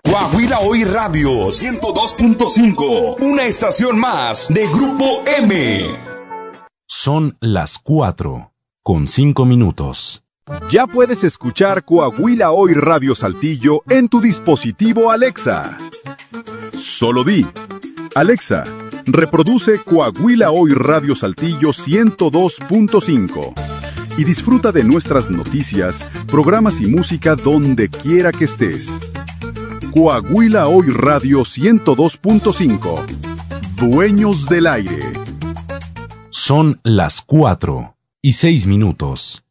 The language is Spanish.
Coahuila Hoy Radio 102.5, una estación más de Grupo M. Son las 4:05. Ya puedes escuchar Coahuila Hoy Radio Saltillo en tu dispositivo Alexa. Solo di: Alexa, reproduce Coahuila Hoy Radio Saltillo 102.5 y disfruta de nuestras noticias, programas y música donde quiera que estés. Coahuila Hoy Radio 102.5. Dueños del aire. Son las 4:06.